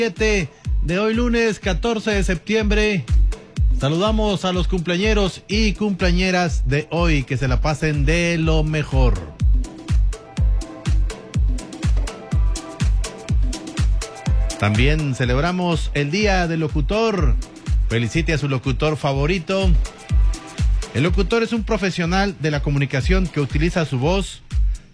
De hoy lunes 14 de septiembre. Saludamos a los cumpleañeros y cumpleañeras de hoy, que se la pasen de lo mejor. También celebramos el Día del Locutor. Felicite a su locutor favorito. El locutor es un profesional de la comunicación que utiliza su voz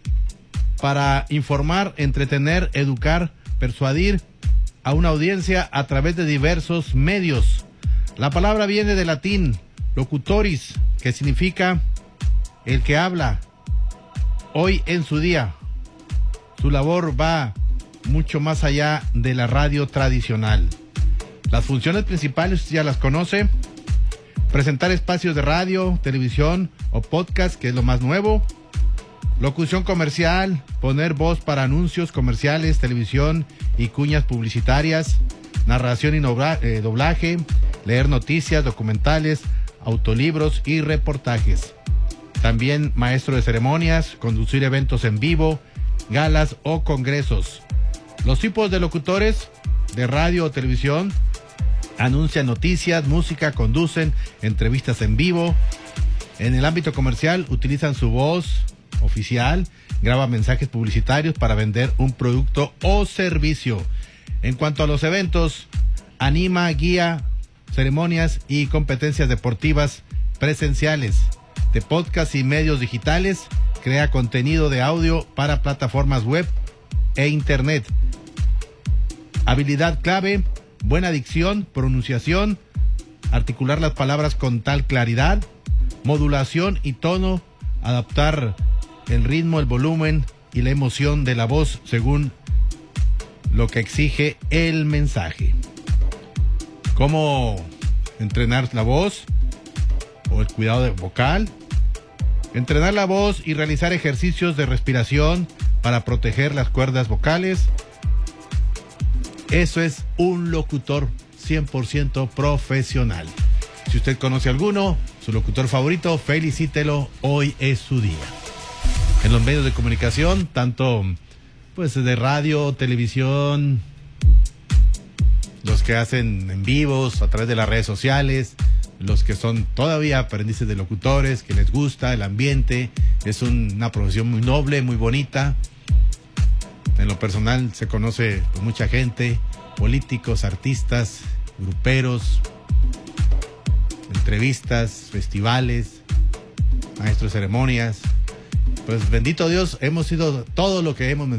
para informar, entretener, educar, persuadir a una audiencia a través de diversos medios. La palabra viene del latín locutoris, que significa el que habla. Hoy en su día, su labor va mucho más allá de la radio tradicional. Las funciones principales ya las conoce: presentar espacios de radio, televisión o podcast, que es lo más nuevo; locución comercial, poner voz para anuncios comerciales, televisión y cuñas publicitarias; narración y doblaje; leer noticias, documentales, autolibros y reportajes. También maestro de ceremonias, conducir eventos en vivo, galas o congresos. Los tipos de locutores de radio o televisión: anuncian noticias, música, conducen entrevistas en vivo. En el ámbito comercial, utilizan su voz oficial, graba mensajes publicitarios para vender un producto o servicio. En cuanto a los eventos, anima, guía ceremonias y competencias deportivas presenciales. De podcast y medios digitales, crea contenido de audio para plataformas web e internet. Habilidad clave: buena dicción, pronunciación, articular las palabras con tal claridad, modulación y tono, adaptar el ritmo, el volumen y la emoción de la voz según lo que exige el mensaje. ¿Cómo entrenar la voz o el cuidado vocal? Entrenar la voz y realizar ejercicios de respiración para proteger las cuerdas vocales. Eso es un locutor 100% profesional. Si usted conoce alguno, su locutor favorito, felicítelo, hoy es su día. En los medios de comunicación, tanto pues de radio, televisión, los que hacen en vivos a través de las redes sociales, los que son todavía aprendices de locutores, que les gusta el ambiente, es una profesión muy noble, muy bonita. En lo personal se conoce pues mucha gente, políticos, artistas, gruperos, entrevistas, festivales, maestros de ceremonias. Pues bendito Dios, hemos sido todo lo que hemos mencionado.